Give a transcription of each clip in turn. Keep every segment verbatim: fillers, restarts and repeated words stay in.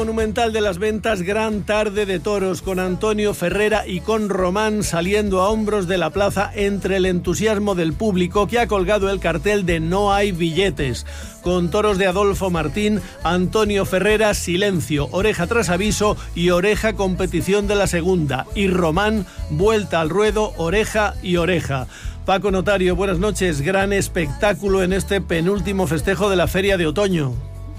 Monumental de las Ventas, gran tarde de toros con Antonio Ferrera y con Román saliendo a hombros de la plaza entre el entusiasmo del público que ha colgado el cartel de No hay billetes. Con toros de Adolfo Martín, Antonio Ferrera, silencio, oreja tras aviso y oreja competición de la segunda. Y Román, vuelta al ruedo, oreja y oreja. Paco Notario, buenas noches. Gran espectáculo en este penúltimo festejo de la Feria de Otoño.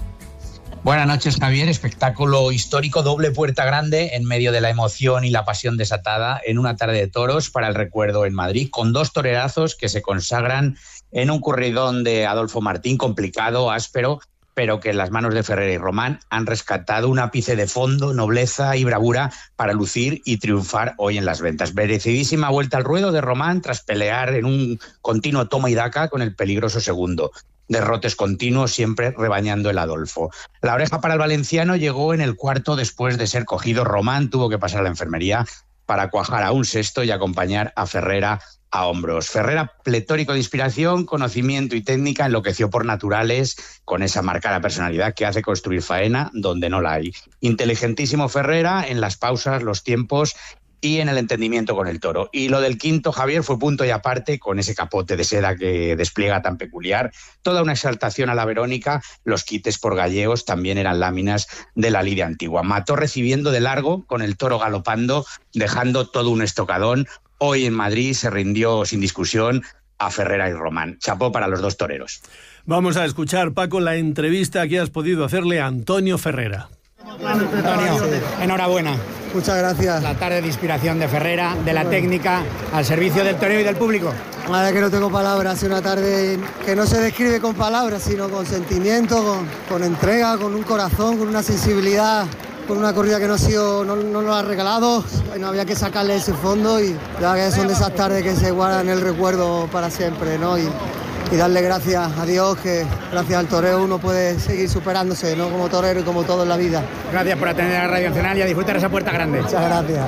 Buenas noches, Javier. Espectáculo histórico, doble puerta grande en medio de la emoción y la pasión desatada en una tarde de toros para el recuerdo en Madrid, con dos torerazos que se consagran en un corridón de Adolfo Martín complicado, áspero, pero que en las manos de Ferrera y Román han rescatado un ápice de fondo, nobleza y bravura para lucir y triunfar hoy en las Ventas. Merecidísima vuelta al ruedo de Román tras pelear en un continuo toma y daca con el peligroso segundo. Derrotes continuos, siempre rebañando el Adolfo. La oreja para el valenciano llegó en el cuarto después de ser cogido. Román tuvo que pasar a la enfermería para cuajar a un sexto y acompañar a Ferrera a hombros. Ferrera, pletórico de inspiración, conocimiento y técnica, enloqueció por naturales con esa marcada personalidad que hace construir faena donde no la hay. Inteligentísimo Ferrera en las pausas, los tiempos y en el entendimiento con el toro. Y lo del quinto, Javier, fue punto y aparte, con ese capote de seda que despliega tan peculiar. Toda una exaltación a la Verónica, los quites por gallegos también eran láminas de la lidia antigua. Mató recibiendo de largo, con el toro galopando, dejando todo un estocadón. Hoy en Madrid se rindió sin discusión a Ferrera y Román. Chapó para los dos toreros. Vamos a escuchar, Paco, la entrevista que has podido hacerle a Antonio Ferrera. Antonio, enhorabuena. Muchas gracias. La tarde de inspiración de Ferrera, de la bueno. técnica, al servicio del toreo y del público. La verdad que no tengo palabras, es una tarde que no se describe con palabras, sino con sentimiento, con, con entrega, con un corazón, con una sensibilidad, con una corrida que no ha sido, no, no nos ha regalado, no había que sacarle ese fondo y la verdad que son de esas tardes que se guardan en el recuerdo para siempre, ¿no? Y, y darle gracias a Dios que gracias al toreo uno puede seguir superándose, ¿no? Como torero y como todo en la vida. Gracias por atender a Radio Nacional y a disfrutar esa puerta grande. Muchas gracias.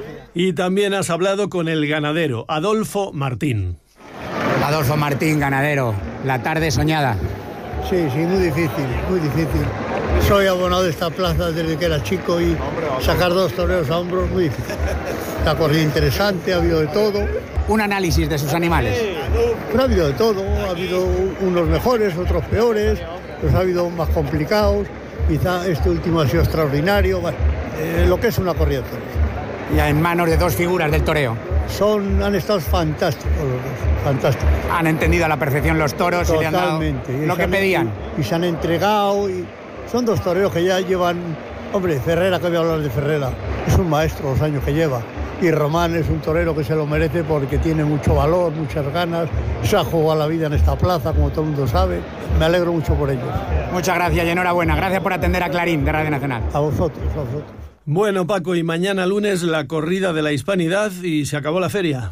Y también has hablado con el ganadero, Adolfo Martín. Adolfo Martín, ganadero, la tarde soñada. Sí, sí, muy difícil, muy difícil. Soy abonado de esta plaza desde que era chico y sacar dos toreros a hombros muy difícil. La corrida interesante, ha habido de todo. Un análisis de sus animales. Pero ha habido de todo, ha habido unos mejores, otros peores, pues ha habido más complicados. Quizá este último ha sido extraordinario, bueno, eh, lo que es una corrida de toros. Ya en manos de dos figuras del toreo. Son, han estado fantásticos los dos, fantásticos. Han entendido a la perfección los toros. Totalmente. Y le han dado lo que pedían. Y se han entregado. Y son dos toreros que ya llevan... Hombre, Ferrera, que voy a hablar de Ferrera, es un maestro los años que lleva. Y Román es un torero que se lo merece porque tiene mucho valor, muchas ganas. Se ha jugado la vida en esta plaza, como todo el mundo sabe. Me alegro mucho por ellos. Muchas gracias y enhorabuena. Gracias por atender a Clarín de Radio Nacional. A vosotros, a vosotros. Bueno, Paco, y mañana lunes la corrida de la Hispanidad y se acabó la feria.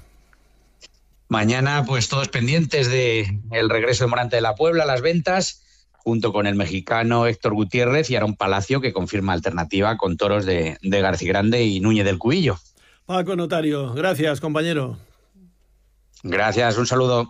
Mañana, pues todos pendientes de el regreso de Morante de la Puebla, las Ventas, junto con el mexicano Héctor Gutiérrez y Aarón Palacio, que confirma alternativa con toros de, de Garcigrande y Núñez del Cubillo. Paco Notario, gracias, compañero. Gracias, un saludo.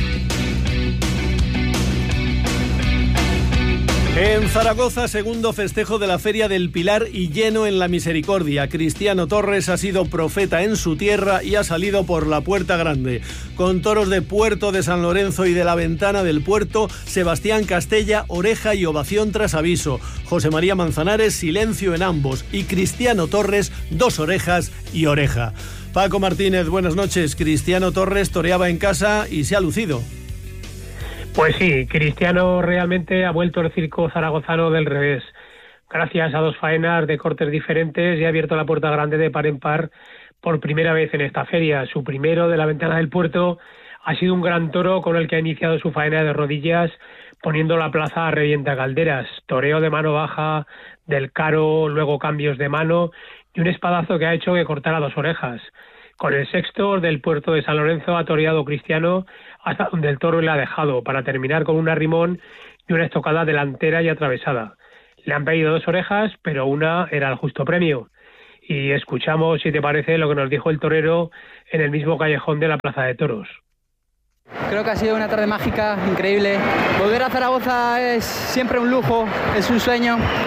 En Zaragoza, segundo festejo de la Feria del Pilar y lleno en la Misericordia. Cristiano Torres ha sido profeta en su tierra y ha salido por la Puerta Grande. Con toros de Puerto de San Lorenzo y de la Ventana del Puerto, Sebastián Castella, oreja y ovación tras aviso. José María Manzanares, silencio en ambos. Y Cristiano Torres, dos orejas y oreja. Paco Martínez, buenas noches. Cristiano Torres toreaba en casa y se ha lucido. Pues sí, Cristiano realmente ha vuelto al circo zaragozano del revés. Gracias a dos faenas de cortes diferentes y ha abierto la puerta grande de par en par por primera vez en esta feria. Su primero, de la Ventana del Puerto, ha sido un gran toro con el que ha iniciado su faena de rodillas, poniendo la plaza a revienta calderas. Toreo de mano baja, del caro, luego cambios de mano y un espadazo que ha hecho que cortara dos orejas. Con el sexto, del Puerto de San Lorenzo, ha toreado Cristiano hasta donde el toro le ha dejado, para terminar con un arrimón y una estocada delantera y atravesada. Le han pedido dos orejas, pero una era el justo premio. Y escuchamos, si te parece, lo que nos dijo el torero en el mismo callejón de la Plaza de Toros. Creo que ha sido una tarde mágica, increíble. Volver a Zaragoza es siempre un lujo, es un sueño.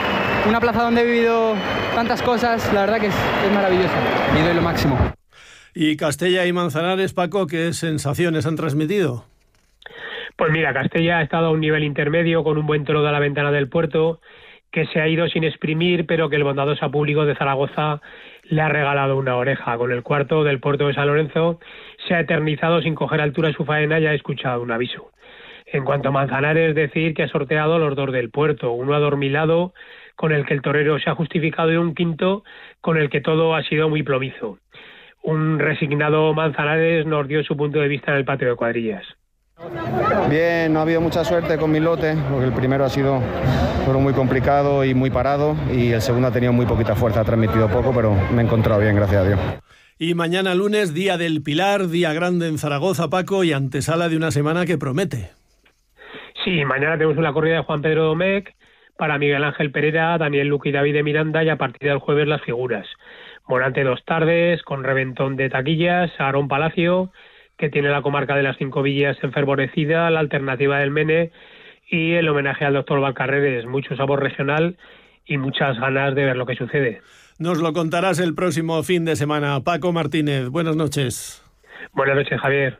una plaza donde he vivido tantas cosas, la verdad que es, es maravillosa y doy lo máximo. ¿Y Castella y Manzanares, Paco, qué sensaciones han transmitido? Pues mira, Castella ha estado a un nivel intermedio con un buen toro de la ventana del puerto, que se ha ido sin exprimir, pero que el bondadoso público de Zaragoza le ha regalado una oreja. Con el cuarto del puerto de San Lorenzo se ha eternizado sin coger altura en su faena y ha escuchado un aviso. En cuanto a Manzanares, decir que ha sorteado los dos del puerto, uno adormilado, con el que el torero se ha justificado, y un quinto con el que todo ha sido muy plomizo. Un resignado Manzanares nos dio su punto de vista en el patio de cuadrillas. Bien, no ha habido mucha suerte con mi lote, porque el primero ha sido pero muy complicado y muy parado, y el segundo ha tenido muy poquita fuerza, ha transmitido poco, pero me he encontrado bien, gracias a Dios. Y mañana lunes, Día del Pilar, día grande en Zaragoza, Paco, y antesala de una semana que promete. Sí, mañana tenemos una corrida de Juan Pedro Domecq para Miguel Ángel Pereira, Daniel Luque y David de Miranda, y a partir del jueves las figuras. Morante dos tardes, con reventón de taquillas, Aarón Palacio, que tiene la comarca de las Cinco Villas enfervorecida, la alternativa del Mene y el homenaje al doctor Valcarreres. Mucho sabor regional y muchas ganas de ver lo que sucede. Nos lo contarás el próximo fin de semana. Paco Martínez, buenas noches. Buenas noches, Javier.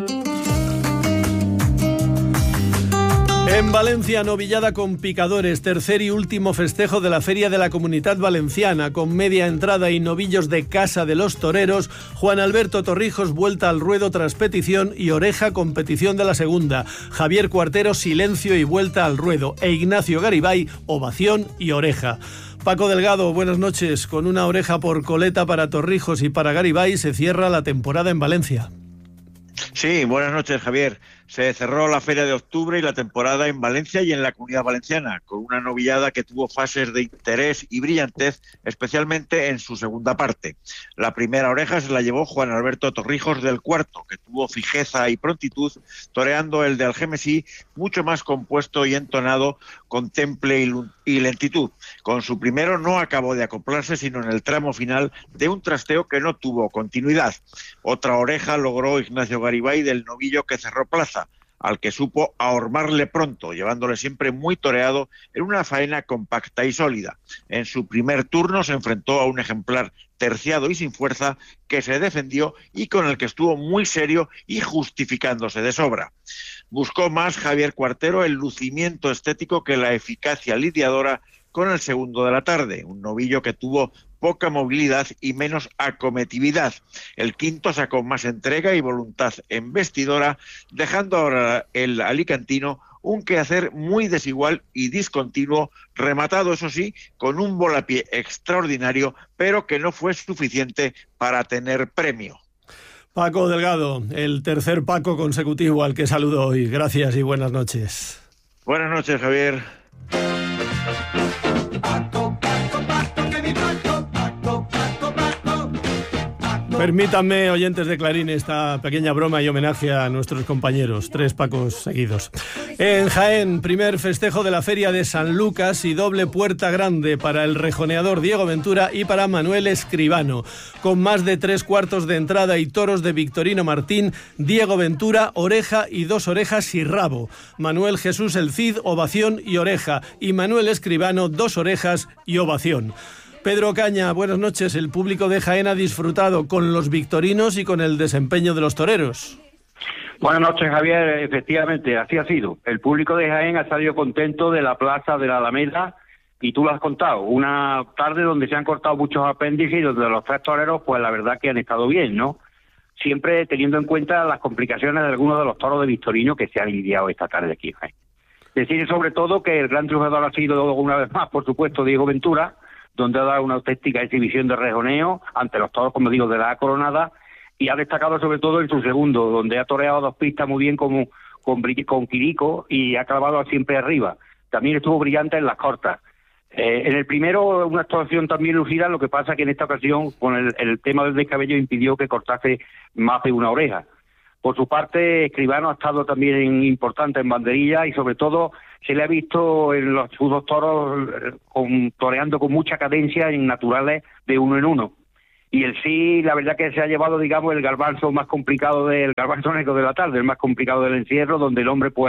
En Valencia, novillada con picadores, tercer y último festejo de la Feria de la Comunidad Valenciana, con media entrada y novillos de Casa de los Toreros. Juan Alberto Torrijos, vuelta al ruedo tras petición, y Oreja, competición de la segunda. Javier Cuartero, silencio y vuelta al ruedo. E Ignacio Garibay, ovación y oreja. Paco Delgado, buenas noches. Con una oreja por coleta para Torrijos y para Garibay se cierra la temporada en Valencia. Sí, buenas noches, Javier. Se cerró la feria de octubre y la temporada en Valencia y en la Comunidad Valenciana, con una novillada que tuvo fases de interés y brillantez, especialmente en su segunda parte. La primera oreja se la llevó Juan Alberto Torrijos del Cuarto, que tuvo fijeza y prontitud, toreando el de Algemesí, mucho más compuesto y entonado, con temple y lentitud. Con su primero no acabó de acoplarse, sino en el tramo final de un trasteo que no tuvo continuidad. Otra oreja logró Ignacio Garibay del novillo que cerró plaza, al que supo ahormarle pronto, llevándole siempre muy toreado en una faena compacta y sólida. En su primer turno se enfrentó a un ejemplar terciado y sin fuerza, que se defendió y con el que estuvo muy serio y justificándose de sobra. Buscó más Javier Cuartero el lucimiento estético que la eficacia lidiadora con el segundo de la tarde, un novillo que tuvo poca movilidad y menos acometividad. El quinto sacó más entrega y voluntad embestidora, dejando ahora el alicantino un quehacer muy desigual y discontinuo, rematado, eso sí, con un volapié extraordinario, pero que no fue suficiente para tener premio. Paco Delgado, el tercer Paco consecutivo al que saludo hoy. Gracias y buenas noches. Buenas noches, Javier. Permítanme, oyentes de Clarín, esta pequeña broma y homenaje a nuestros compañeros, tres Pacos seguidos. En Jaén, primer festejo de la Feria de San Lucas y doble puerta grande para el rejoneador Diego Ventura y para Manuel Escribano. Con más de tres cuartos de entrada y toros de Victorino Martín, Diego Ventura, oreja y dos orejas y rabo. Manuel Jesús el Cid, ovación y oreja. Y Manuel Escribano, dos orejas y ovación. Pedro Caña, buenas noches. El público de Jaén ha disfrutado con los victorinos y con el desempeño de los toreros. Buenas noches, Javier. Efectivamente, así ha sido. El público de Jaén ha salido contento de la plaza de la Alameda, y tú lo has contado. Una tarde donde se han cortado muchos apéndices y donde los tres toreros, pues la verdad que han estado bien, ¿no? Siempre teniendo en cuenta las complicaciones de algunos de los toros de Victorino que se han lidiado esta tarde aquí en Jaén. Decir sobre todo que el gran triunfador ha sido, una vez más, por supuesto, Diego Ventura, donde ha dado una auténtica exhibición de rejoneo ante los toros, como digo, de la coronada, y ha destacado sobre todo en su segundo, donde ha toreado dos pistas muy bien como con, con Quirico y ha clavado siempre arriba. También estuvo brillante en las cortas. Eh, en el primero, una actuación también lucida, lo que pasa que en esta ocasión, con el, el tema del descabello, impidió que cortase más de una oreja. Por su parte, Escribano ha estado también importante en banderilla y sobre todo se le ha visto en los sus dos toros con, toreando con mucha cadencia en naturales de uno en uno. Y el sí, la verdad que se ha llevado, digamos, el garbanzo más complicado del garbanzo negro de la tarde, el más complicado del encierro, donde el hombre pues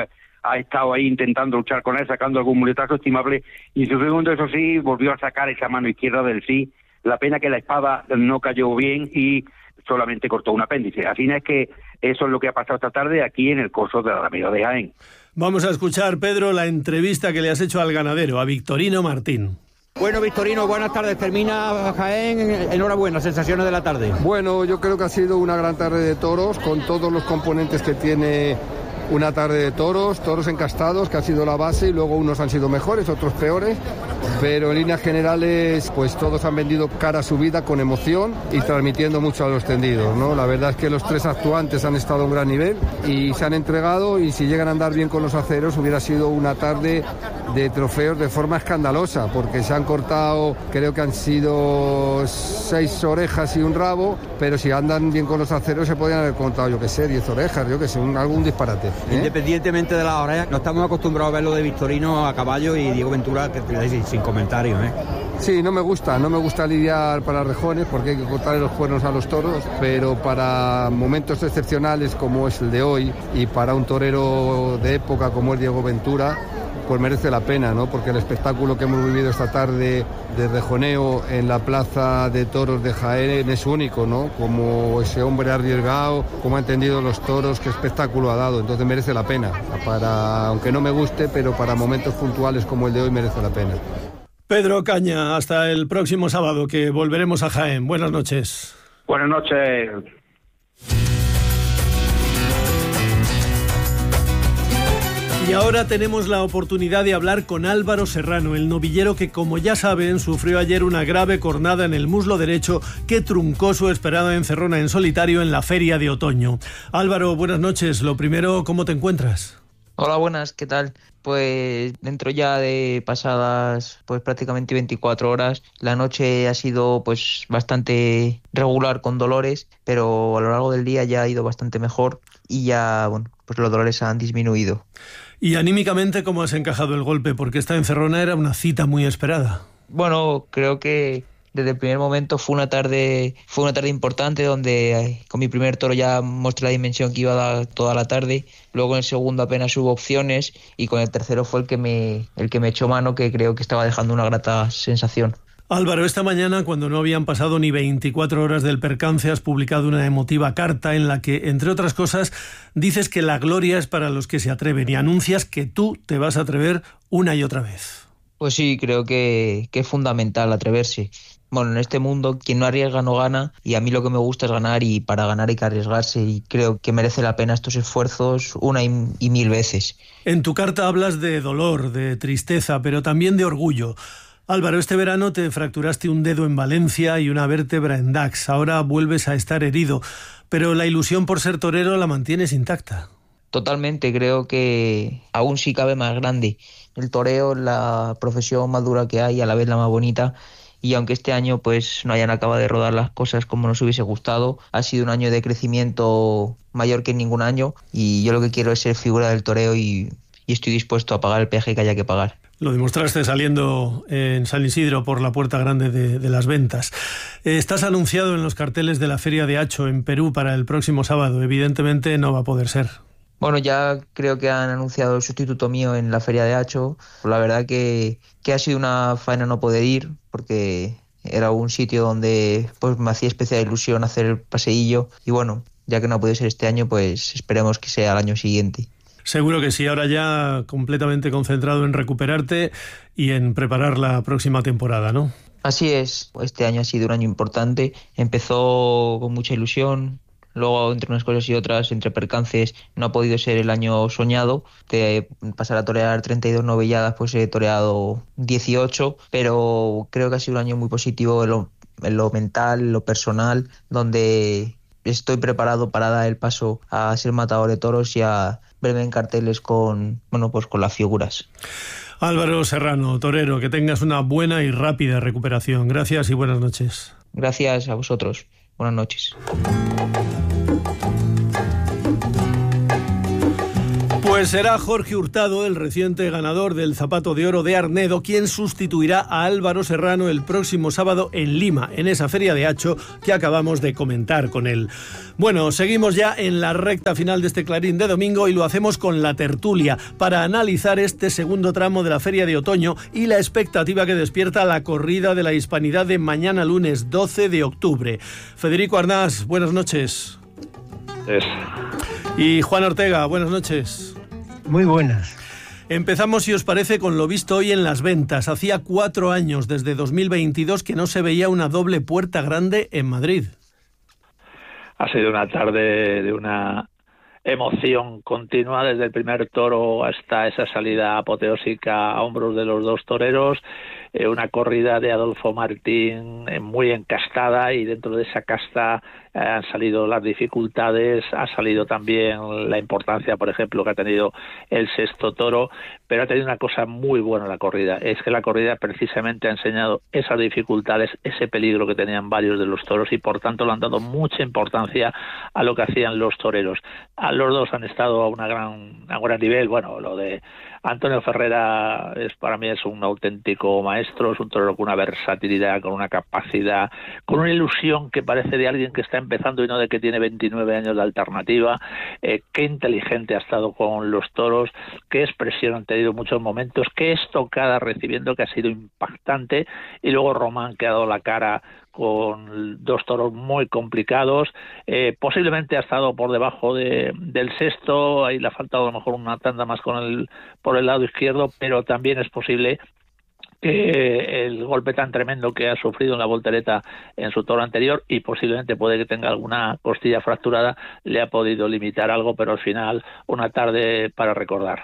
ha estado ahí intentando luchar con él, sacando algún muletazo estimable, y en su segundo, eso sí, volvió a sacar esa mano izquierda del sí. La pena que la espada no cayó bien y solamente cortó un apéndice. Así es que eso es lo que ha pasado esta tarde aquí en el coso de la Alameda de Jaén. Vamos a escuchar, Pedro, la entrevista que le has hecho al ganadero, a Victorino Martín. Bueno, Victorino, buenas tardes. Termina Jaén, enhorabuena, sensaciones de la tarde. Bueno, yo creo que ha sido una gran tarde de toros, con todos los componentes que tiene una tarde de toros, toros encastados, que ha sido la base, y luego unos han sido mejores, otros peores, pero en líneas generales, pues todos han vendido cara a su vida con emoción y transmitiendo mucho a los tendidos, ¿no? La verdad es que los tres actuantes han estado a un gran nivel y se han entregado, y si llegan a andar bien con los aceros, hubiera sido una tarde de trofeos de forma escandalosa, porque se han cortado, creo que han sido seis orejas y un rabo, pero si andan bien con los aceros se podrían haber contado, yo que sé, diez orejas, yo que sé, un, algún disparate. ¿eh? Independientemente de las orejas, no estamos acostumbrados a ver lo de Victorino a caballo y Diego Ventura, que sin, sin comentarios, ¿eh? Sí, no me gusta, no me gusta lidiar para rejones, porque hay que cortarle los cuernos a los toros, pero para momentos excepcionales como es el de hoy, y para un torero de época como es Diego Ventura, pues merece la pena, ¿no? Porque el espectáculo que hemos vivido esta tarde de rejoneo en la Plaza de Toros de Jaén es único, ¿no? Como ese hombre arriesgado, como ha entendido los toros, qué espectáculo ha dado, entonces merece la pena, para, aunque no me guste, pero para momentos puntuales como el de hoy merece la pena. Pedro Caña, hasta el próximo sábado, que volveremos a Jaén. Buenas noches. Buenas noches. Y ahora tenemos la oportunidad de hablar con Álvaro Serrano, el novillero que, como ya saben, sufrió ayer una grave cornada en el muslo derecho que truncó su esperada encerrona en solitario en la Feria de Otoño. Álvaro, buenas noches. Lo primero, ¿cómo te encuentras? Hola, buenas, ¿qué tal? Pues dentro ya de pasadas pues prácticamente veinticuatro horas, la noche ha sido pues bastante regular con dolores, pero a lo largo del día ya ha ido bastante mejor y ya, bueno, pues los dolores han disminuido. Y anímicamente, ¿cómo has encajado el golpe? Porque esta encerrona era una cita muy esperada. Bueno, creo que desde el primer momento fue una tarde fue una tarde importante, donde con mi primer toro ya mostré la dimensión que iba a dar toda la tarde. Luego en el segundo apenas hubo opciones, y con el tercero fue el que me el que me echó mano, que creo que estaba dejando una grata sensación. Álvaro, esta mañana, cuando no habían pasado ni veinticuatro horas del percance, has publicado una emotiva carta en la que, entre otras cosas, dices que la gloria es para los que se atreven, y anuncias que tú te vas a atrever una y otra vez. Pues sí, creo que, que es fundamental atreverse. Bueno, en este mundo quien no arriesga no gana, y a mí lo que me gusta es ganar, y para ganar hay que arriesgarse, y creo que merece la pena estos esfuerzos una y, y mil veces. En tu carta hablas de dolor, de tristeza, pero también de orgullo. Álvaro, este verano te fracturaste un dedo en Valencia y una vértebra en Dax. Ahora vuelves a estar herido, pero la ilusión por ser torero la mantienes intacta. Totalmente, creo que aún sí cabe más grande. El toreo, la profesión más dura que hay, a la vez la más bonita, y aunque este año pues no hayan acabado de rodar las cosas como nos hubiese gustado, ha sido un año de crecimiento mayor que en ningún año, y yo lo que quiero es ser figura del toreo, y, y estoy dispuesto a pagar el peaje que haya que pagar. Lo demostraste saliendo en San Isidro por la puerta grande de, de las ventas. Estás anunciado en los carteles de la Feria de Hacho en Perú para el próximo sábado. Evidentemente no va a poder ser. Bueno, ya creo que han anunciado el sustituto mío en la Feria de Hacho. La verdad que, que ha sido una faena no poder ir, porque era un sitio donde pues me hacía especial ilusión hacer el paseillo, y bueno, ya que no ha podido ser este año, pues esperemos que sea el año siguiente. Seguro que sí, ahora ya completamente concentrado en recuperarte y en preparar la próxima temporada, ¿no? Así es, este año ha sido un año importante, empezó con mucha ilusión, luego entre unas cosas y otras, entre percances, no ha podido ser el año soñado. De pasar a torear treinta y dos novilladas, pues he toreado dieciocho, pero creo que ha sido un año muy positivo en lo, en lo mental, en lo personal, donde estoy preparado para dar el paso a ser matador de toros y a verme en carteles con, bueno, pues con las figuras. Álvaro Serrano, torero, que tengas una buena y rápida recuperación. Gracias y buenas noches. Gracias a vosotros. Buenas noches. Pues será Jorge Hurtado, el reciente ganador del Zapato de Oro de Arnedo, quien sustituirá a Álvaro Serrano el próximo sábado en Lima, en esa feria de Hacho que acabamos de comentar con él. Bueno, seguimos ya en la recta final de este Clarín de domingo y lo hacemos con la tertulia para analizar este segundo tramo de la feria de otoño y la expectativa que despierta la corrida de la Hispanidad de mañana lunes doce de octubre. Federico Arnás, buenas noches. Es. Y Juan Ortega, buenas noches. Muy buenas. Empezamos, si os parece, con lo visto hoy en las ventas. Hacía cuatro años, desde dos mil veintidós, que no se veía una doble puerta grande en Madrid. Ha sido una tarde de una emoción continua, desde el primer toro hasta esa salida apoteósica a hombros de los dos toreros. Eh, una corrida de Adolfo Martín eh, muy encastada, y dentro de esa casta eh, han salido las dificultades, ha salido también la importancia, por ejemplo, que ha tenido el sexto toro, pero ha tenido una cosa muy buena la corrida, es que la corrida precisamente ha enseñado esas dificultades, ese peligro que tenían varios de los toros, y por tanto le han dado mucha importancia a lo que hacían los toreros. A los dos han estado a una gran a un gran nivel. Bueno, lo de Antonio Ferrera es para mí es un auténtico maestro, es un torero con una versatilidad, con una capacidad, con una ilusión que parece de alguien que está empezando y no de que tiene veintinueve años de alternativa. Eh, qué inteligente ha estado con los toros, qué expresión han tenido muchos momentos, qué estocada recibiendo que ha sido impactante, y luego Román, que ha dado la cara con dos toros muy complicados. Eh, posiblemente ha estado por debajo de, del sexto, ahí le ha faltado a lo mejor una tanda más con el por el lado izquierdo, pero también es posible que el golpe tan tremendo que ha sufrido en la voltereta en su toro anterior, y posiblemente puede que tenga alguna costilla fracturada, le ha podido limitar algo, pero al final una tarde para recordar.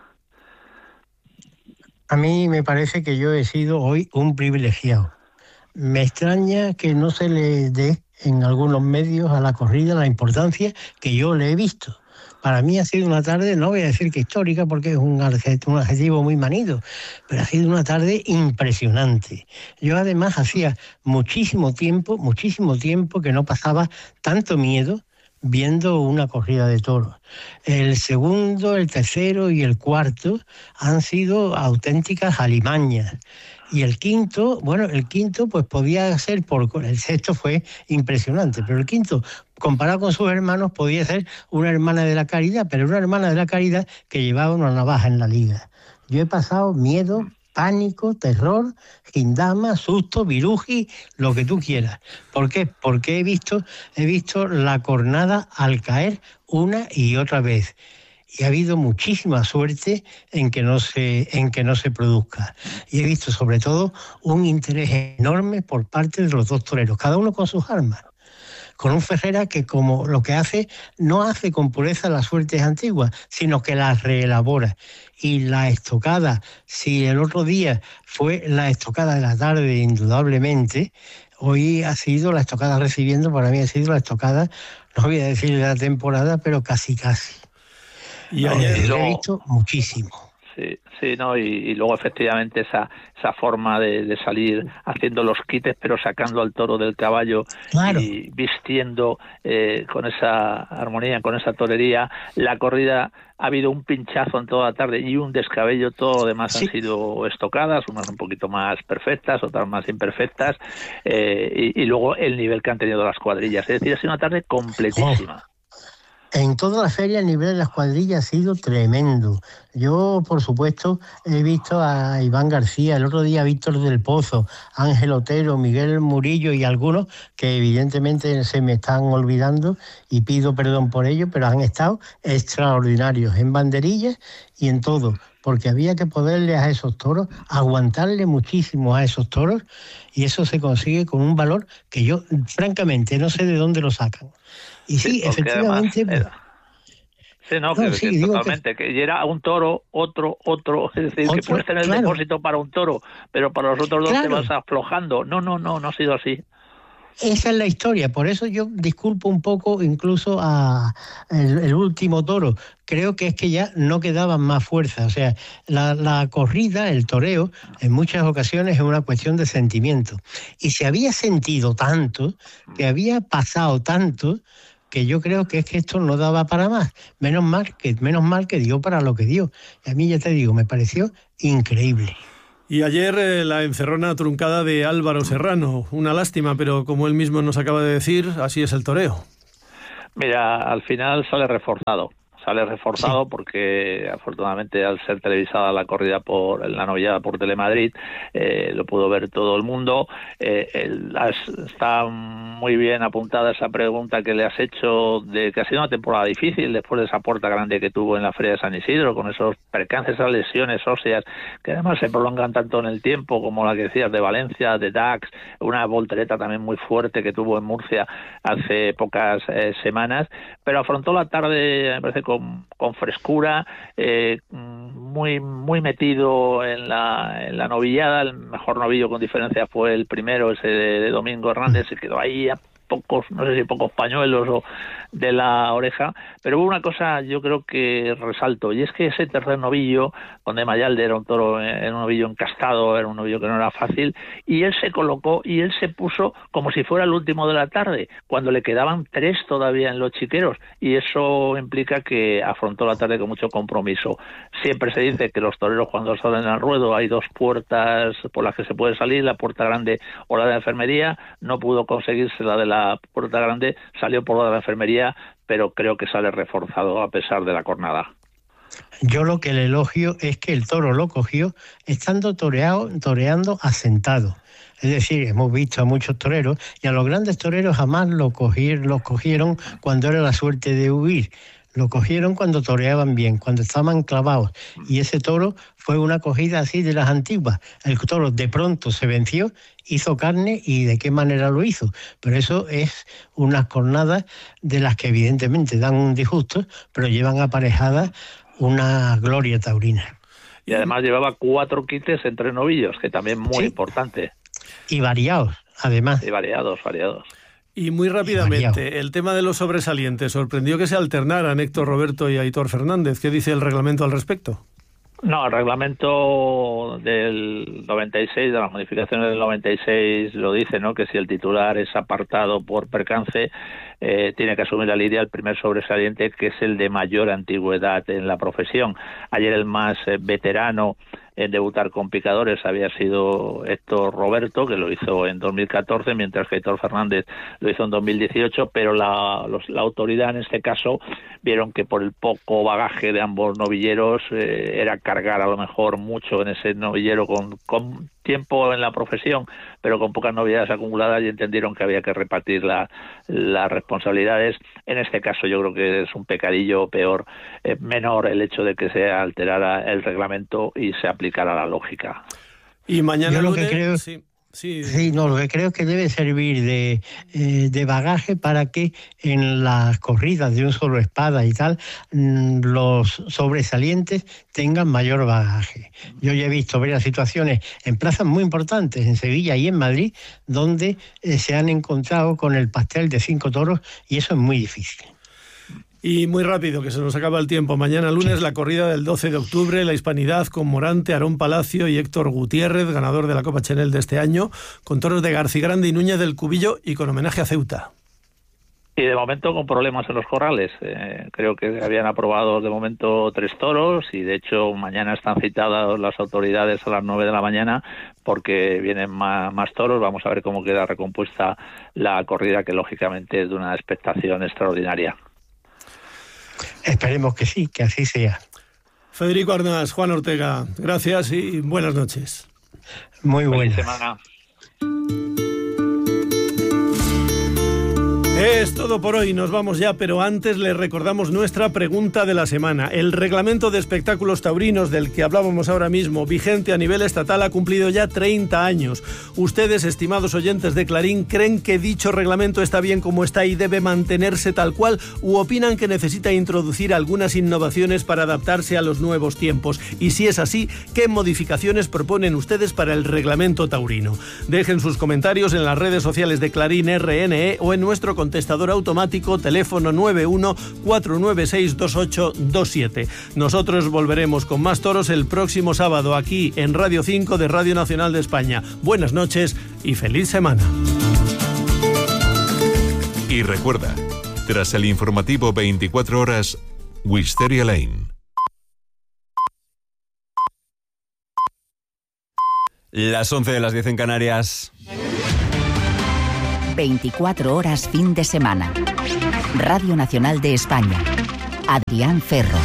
A mí me parece que yo he sido hoy un privilegiado. Me extraña que no se le dé en algunos medios a la corrida la importancia que yo le he visto. Para mí ha sido una tarde, no voy a decir que histórica porque es un adjetivo, un adjetivo muy manido, pero ha sido una tarde impresionante. Yo además hacía muchísimo tiempo, muchísimo tiempo que no pasaba tanto miedo viendo una corrida de toros. El segundo, el tercero y el cuarto han sido auténticas alimañas. Y el quinto, bueno, el quinto pues podía ser, por el sexto fue impresionante, pero el quinto, comparado con sus hermanos, podía ser una hermana de la caridad, pero una hermana de la caridad que llevaba una navaja en la liga. Yo he pasado miedo, pánico, terror, gindama, susto, viruji, lo que tú quieras. ¿Por qué? Porque he visto, he visto la cornada al caer una y otra vez. Y ha habido muchísima suerte en que no se en que no se produzca. Y he visto sobre todo un interés enorme por parte de los dos toreros, cada uno con sus armas. Con un Ferrera que, como lo que hace, no hace con pureza las suertes antiguas, sino que las reelabora. Y la estocada, si el otro día fue la estocada de la tarde, indudablemente, hoy ha sido la estocada recibiendo, para mí ha sido la estocada, no voy a decir de la temporada, pero casi casi. Y ayer eh, lo he visto muchísimo. Sí, sí, no, y, y luego efectivamente esa esa forma de, de salir haciendo los quites, pero sacando al toro del caballo, claro, y vistiendo eh, con esa armonía, con esa torería. La corrida ha habido un pinchazo en toda la tarde y un descabello, todo lo demás sí han sido estocadas, unas un poquito más perfectas, otras más imperfectas, eh, y, y luego el nivel que han tenido las cuadrillas. Es decir, ha sido una tarde completísima. Oh. En toda la feria el nivel de las cuadrillas ha sido tremendo. Yo, por supuesto, he visto a Iván García, el otro día a Víctor del Pozo, Ángel Otero, Miguel Murillo y algunos que evidentemente se me están olvidando y pido perdón por ello, pero han estado extraordinarios en banderillas y en todo, porque había que poderle a esos toros, aguantarle muchísimo a esos toros, y eso se consigue con un valor que yo, francamente, no sé de dónde lo sacan. Y sí, sí efectivamente... Además, sí, no, no que, sí, que totalmente, que... que era un toro, otro, otro, es decir, otro, que puedes tener claro. el depósito para un toro, pero para los otros dos claro. te vas aflojando. No, no, no, no ha sido así. Esa es la historia, por eso yo disculpo un poco incluso a el, el último toro. Creo que es que ya no quedaban más fuerza. O sea, la, la corrida, el toreo, en muchas ocasiones es una cuestión de sentimiento. Y se había sentido tanto, que había pasado tanto, que yo creo que es que esto no daba para más. Menos mal que, menos mal que dio para lo que dio. Y a mí, ya te digo, me pareció increíble. Y ayer eh, la encerrona truncada de Álvaro Serrano. Una lástima, pero como él mismo nos acaba de decir, así es el toreo. Mira, al final sale reforzado. Sale reforzado sí. porque afortunadamente al ser televisada la corrida por la novillada por Telemadrid eh, lo pudo ver todo el mundo. Eh, el, está muy bien apuntada esa pregunta que le has hecho de que ha sido una temporada difícil después de esa puerta grande que tuvo en la Feria de San Isidro con esos percances, esas lesiones óseas que además se prolongan tanto en el tiempo como la que decías de Valencia, de Dax, una voltereta también muy fuerte que tuvo en Murcia hace pocas eh, semanas, pero afrontó la tarde, me parece, con Con, con frescura, eh, muy muy metido en la, en la novillada. El mejor novillo con diferencia fue el primero, ese de, de Domingo Hernández, se quedó ahí a pocos, no sé si pocos pañuelos o de la oreja, pero hubo una cosa yo creo que resalto, y es que ese tercer novillo, donde Mayalde era un toro, era un novillo encastado, era un novillo que no era fácil, y él se colocó y él se puso como si fuera el último de la tarde, cuando le quedaban tres todavía en los chiqueros, y eso implica que afrontó la tarde con mucho compromiso. Siempre se dice que los toreros cuando salen al ruedo hay dos puertas por las que se puede salir, la puerta grande o la de la enfermería. No pudo conseguirse la de la puerta grande, salió por la de la enfermería, pero creo que sale reforzado a pesar de la cornada. Yo lo que le elogio es que el toro lo cogió estando toreado, toreando asentado. Es decir, hemos visto a muchos toreros y a los grandes toreros jamás lo cogieron, los cogieron cuando era la suerte de huir. Lo cogieron cuando toreaban bien, cuando estaban clavados. Y ese toro fue una cogida así de las antiguas. El toro de pronto se venció, hizo carne y de qué manera lo hizo. Pero eso es unas cornadas de las que evidentemente dan un disgusto, pero llevan aparejadas una gloria taurina. Y además llevaba cuatro quites entre novillos, que también muy sí. importante. Y variados, además. Y variados, variados. Y muy rápidamente, el tema de los sobresalientes. Sorprendió que se alternaran Héctor Roberto y Aitor Fernández. ¿Qué dice el reglamento al respecto? No, el reglamento del noventa y seis, de las modificaciones del noventa y seis, lo dice, ¿no? Que si el titular es apartado por percance, eh, tiene que asumir la lidia el primer sobresaliente, que es el de mayor antigüedad en la profesión. Ayer el más eh, veterano en debutar con picadores había sido Héctor Roberto, que lo hizo en dos mil catorce, mientras que Aitor Fernández lo hizo en dos mil dieciocho, pero la, los, la autoridad en este caso vieron que por el poco bagaje de ambos novilleros eh, era cargar a lo mejor mucho en ese novillero con, con tiempo en la profesión, pero con pocas novedades acumuladas, y entendieron que había que repartir la, las responsabilidades. En este caso yo creo que es un pecadillo peor, eh, menor el hecho de que se alterara el reglamento y se aplicara la lógica. Y mañana yo lo lunes, que creo sí. Sí. sí, no, lo que creo es que debe servir de, eh, de bagaje para que en las corridas de un solo espada y tal, mmm, los sobresalientes tengan mayor bagaje. Yo ya he visto varias situaciones en plazas muy importantes, en Sevilla y en Madrid, donde eh, se han encontrado con el pastel de cinco toros, y eso es muy difícil. Y muy rápido, que se nos acaba el tiempo. Mañana lunes la corrida del doce de octubre, la Hispanidad con Morante, Aarón Palacio y Héctor Gutiérrez, ganador de la Copa Chenel de este año, con toros de Garcigrande y Núñez del Cubillo y con homenaje a Ceuta. Y de momento con problemas en los corrales. Eh, creo que habían aprobado de momento tres toros y de hecho mañana están citadas las autoridades a las nueve de la mañana porque vienen más, más toros. Vamos a ver cómo queda recompuesta la corrida, que lógicamente es de una expectación extraordinaria. Esperemos que sí, que así sea. Federico Arnaz, Juan Ortega, gracias y buenas noches. Muy buenas. Feliz semana. Es todo por hoy, nos vamos ya, pero antes les recordamos nuestra pregunta de la semana. El reglamento de espectáculos taurinos del que hablábamos ahora mismo, vigente a nivel estatal, ha cumplido ya treinta años. Ustedes, estimados oyentes de Clarín, ¿creen que dicho reglamento está bien como está y debe mantenerse tal cual, u opinan que necesita introducir algunas innovaciones para adaptarse a los nuevos tiempos? Y si es así, ¿qué modificaciones proponen ustedes para el reglamento taurino? Dejen sus comentarios en las redes sociales de Clarín R N E o en nuestro contestador automático, teléfono nueve uno cuatro nueve seis dos ocho dos siete. Nosotros volveremos con más toros el próximo sábado aquí en Radio cinco de Radio Nacional de España. Buenas noches y feliz semana. Y recuerda, Tras el informativo veinticuatro horas, Wisteria Lane. Las once de las diez en Canarias. veinticuatro horas fin de semana. Radio Nacional de España. Adrián Ferro.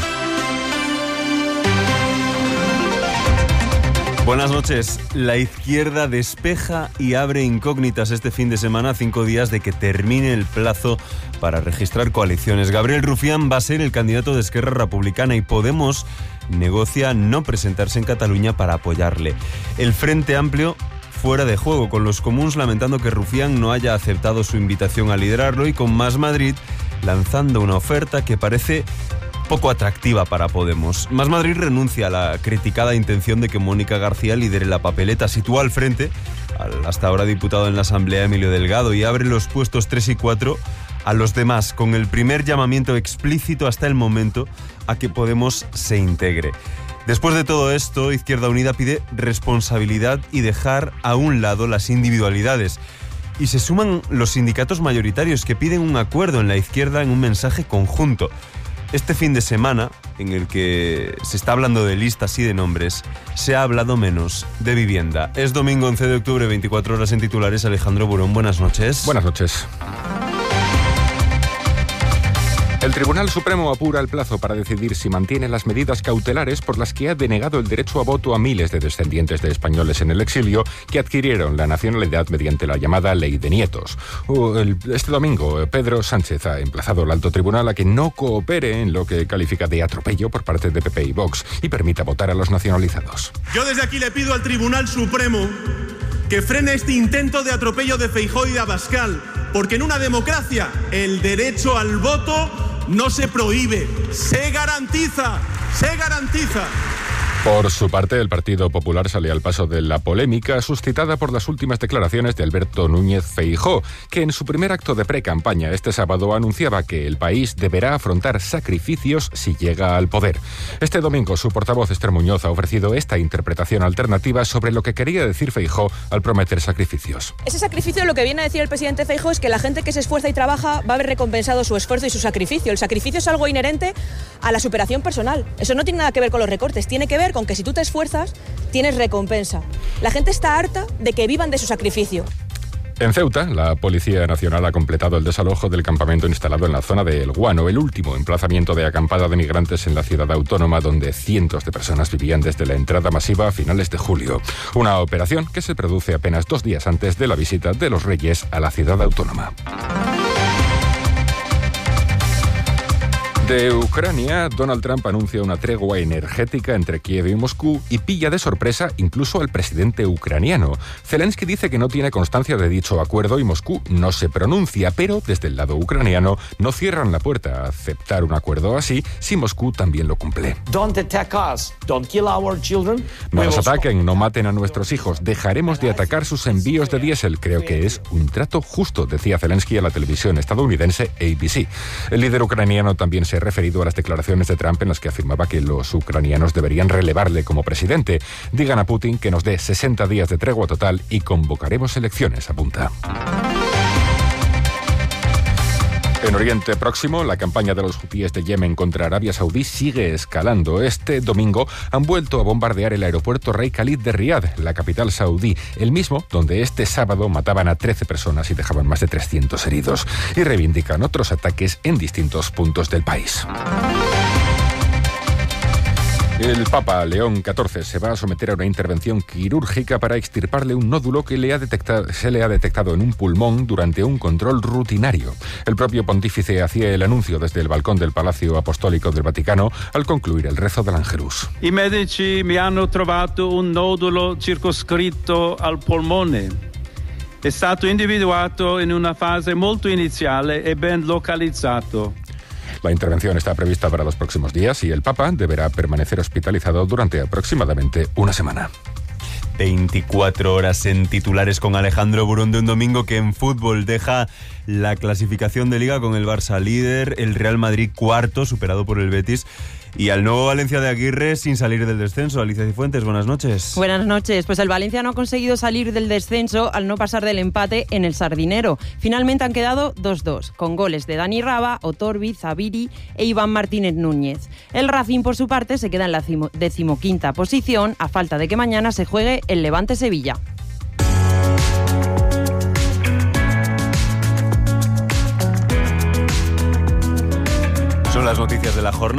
Buenas noches. La izquierda despeja y abre incógnitas este fin de semana, cinco días de que termine el plazo para registrar coaliciones. Gabriel Rufián va a ser el candidato de Esquerra Republicana y Podemos negocia no presentarse en Cataluña para apoyarle. El Frente Amplio fuera de juego, con los comuns lamentando que Rufián no haya aceptado su invitación a liderarlo y con Más Madrid lanzando una oferta que parece poco atractiva para Podemos. Más Madrid renuncia a la criticada intención de que Mónica García lidere la papeleta, sitúa al frente al hasta ahora diputado en la Asamblea Emilio Delgado y abre los puestos tres y cuatro a los demás, con el primer llamamiento explícito hasta el momento a que Podemos se integre. Después de todo esto, Izquierda Unida pide responsabilidad y dejar a un lado las individualidades. Y se suman los sindicatos mayoritarios que piden un acuerdo en la izquierda en un mensaje conjunto. Este fin de semana, en el que se está hablando de listas y de nombres, se ha hablado menos de vivienda. Es domingo once de octubre, veinticuatro horas en titulares. Alejandro Burón, buenas noches. Buenas noches. El Tribunal Supremo apura el plazo para decidir si mantiene las medidas cautelares por las que ha denegado el derecho a voto a miles de descendientes de españoles en el exilio que adquirieron la nacionalidad mediante la llamada Ley de Nietos. Este domingo, Pedro Sánchez ha emplazado al alto tribunal a que no coopere en lo que califica de atropello por parte de P P y Vox y permita votar a los nacionalizados. Yo desde aquí le pido al Tribunal Supremo que frene este intento de atropello de Feijóo y de Abascal, porque en una democracia el derecho al voto no se prohíbe, se garantiza, se garantiza. Por su parte, el Partido Popular sale al paso de la polémica suscitada por las últimas declaraciones de Alberto Núñez Feijóo, que en su primer acto de pre-campaña este sábado anunciaba que el país deberá afrontar sacrificios si llega al poder. Este domingo, su portavoz Esther Muñoz ha ofrecido esta interpretación alternativa sobre lo que quería decir Feijóo al prometer sacrificios. Ese sacrificio, lo que viene a decir el presidente Feijóo es que la gente que se esfuerza y trabaja va a haber recompensado su esfuerzo y su sacrificio. El sacrificio es algo inherente a la superación personal. Eso no tiene nada que ver con los recortes, tiene que ver con que si tú te esfuerzas, tienes recompensa. La gente está harta de que vivan de su sacrificio. En Ceuta, la Policía Nacional ha completado el desalojo del campamento instalado en la zona de El Guano, el último emplazamiento de acampada de migrantes en la ciudad autónoma, donde cientos de personas vivían desde la entrada masiva a finales de julio. Una operación que se produce apenas dos días antes de la visita de los Reyes a la ciudad autónoma. De Ucrania, Donald Trump anuncia una tregua energética entre Kiev y Moscú y pilla de sorpresa incluso al presidente ucraniano. Zelensky dice que no tiene constancia de dicho acuerdo y Moscú no se pronuncia, pero desde el lado ucraniano no cierran la puerta a aceptar un acuerdo así si Moscú también lo cumple. Don't attack us. Don't kill our children. No nos ataquen, no maten a nuestros hijos. Dejaremos de atacar sus envíos de diésel. Creo que es un trato justo, decía Zelensky a la televisión estadounidense A B C. El líder ucraniano también se referido a las declaraciones de Trump en las que afirmaba que los ucranianos deberían relevarle como presidente. Digan a Putin que nos dé sesenta días de tregua total y convocaremos elecciones, apunta. En Oriente Próximo, la campaña de los hutíes de Yemen contra Arabia Saudí sigue escalando. Este domingo han vuelto a bombardear el aeropuerto Rey Khalid de Riad, la capital saudí, el mismo donde este sábado mataban a trece personas y dejaban más de trescientos heridos. Y reivindican otros ataques en distintos puntos del país. El Papa León catorce se va a someter a una intervención quirúrgica para extirparle un nódulo que le ha detectado, se le ha detectado en un pulmón durante un control rutinario. El propio pontífice hacía el anuncio desde el balcón del Palacio Apostólico del Vaticano al concluir el rezo del Angelus. I medici mi hanno trovato un nodulo circoscritto al polmone. È stato individuato in una fase molto iniziale e ben localizzato. La intervención está prevista para los próximos días y el Papa deberá permanecer hospitalizado durante aproximadamente una semana. veinticuatro horas en titulares con Alejandro Burón de un domingo que en fútbol deja la clasificación de Liga con el Barça líder, el Real Madrid cuarto, superado por el Betis, Y al nuevo Valencia de Aguirre sin salir del descenso. Alicia Cifuentes, buenas noches. Buenas noches. Pues el Valencia no ha conseguido salir del descenso al no pasar del empate en el Sardinero. Finalmente han quedado dos dos, con goles de Dani Raba, Otorbi, Zabiri e Iván Martínez Núñez. El Racing, por su parte, se queda en la decimoquinta posición, a falta de que mañana se juegue el Levante-Sevilla. Son las noticias de la jornada.